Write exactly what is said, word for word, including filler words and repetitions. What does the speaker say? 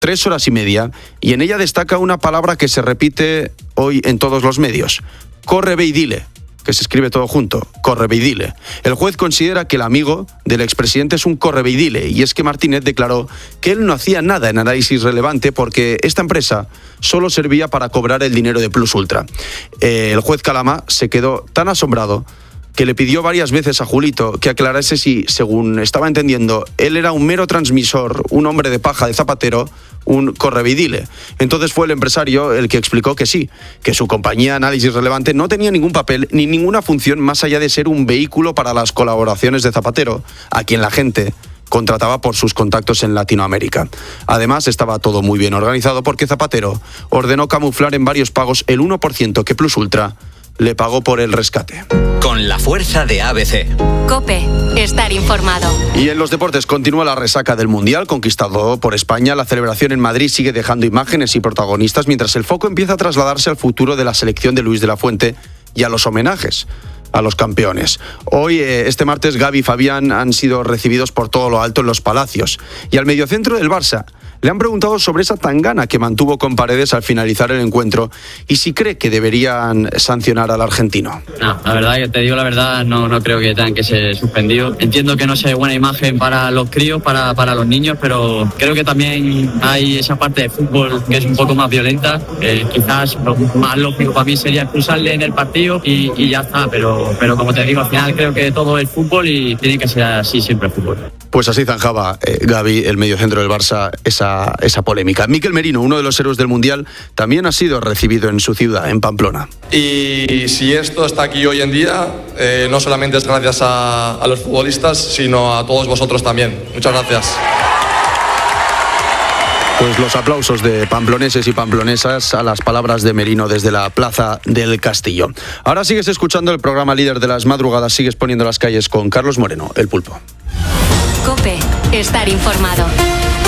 tres horas y media y en ella destaca una palabra que se repite hoy en todos los medios: corre, ve y dile, que se escribe todo junto, corre, ve y dile. El juez considera que el amigo del expresidente es un corre, ve y dile, y es que Martínez declaró que él no hacía nada en análisis relevante porque esta empresa solo servía para cobrar el dinero de Plus Ultra. Eh, el juez Calama se quedó tan asombrado que le pidió varias veces a Julito que aclarase si, según estaba entendiendo, él era un mero transmisor, un hombre de paja de Zapatero, un correveidile. Entonces fue el empresario el que explicó que sí, que su compañía Análisis Relevante no tenía ningún papel ni ninguna función más allá de ser un vehículo para las colaboraciones de Zapatero, a quien la gente contrataba por sus contactos en Latinoamérica. Además, estaba todo muy bien organizado porque Zapatero ordenó camuflar en varios pagos el uno por ciento que Plus Ultra le pagó por el rescate. Con la fuerza de A B C. COPE, estar informado. Y en los deportes continúa la resaca del Mundial conquistado por España. La celebración en Madrid sigue dejando imágenes y protagonistas, mientras el foco empieza a trasladarse al futuro de la selección de Luis de la Fuente y a los homenajes a los campeones. Hoy, eh, este martes, Gavi y Fabián han sido recibidos por todo lo alto en los Palacios. Y al mediocentro del Barça le han preguntado sobre esa tangana que mantuvo con Paredes al finalizar el encuentro y si cree que deberían sancionar al argentino. No, la verdad, que te digo la verdad, no, no creo que tengan que ser suspendidos. Entiendo que no sea buena imagen para los críos, para, para los niños, pero creo que también hay esa parte de fútbol que es un poco más violenta. Eh, quizás lo más lógico para mí sería expulsarle en el partido y, y ya está, pero, pero como te digo, al final creo que todo es fútbol y tiene que ser así siempre el fútbol. Pues así zanjaba eh, Gavi, el mediocentro del Barça, esa, esa polémica. Mikel Merino, uno de los héroes del Mundial, también ha sido recibido en su ciudad, en Pamplona. Y si esto está aquí hoy en día, eh, no solamente es gracias a, a los futbolistas, sino a todos vosotros también. Muchas gracias. Pues los aplausos de pamploneses y pamplonesas a las palabras de Merino desde la Plaza del Castillo. Ahora sigues escuchando el programa líder de las madrugadas, sigues poniendo las calles con Carlos Moreno, el Pulpo. COPE, estar informado.